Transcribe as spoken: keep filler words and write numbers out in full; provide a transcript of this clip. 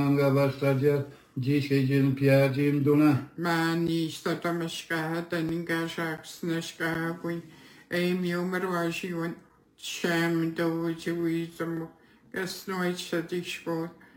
Vastadia, Jishkajin Piajim Duna. Mani Statamashka, Taninga Shaks Nashka, Aim Yomarwashi, Sham Doji Wisdom, Gasnoich Sadishbo,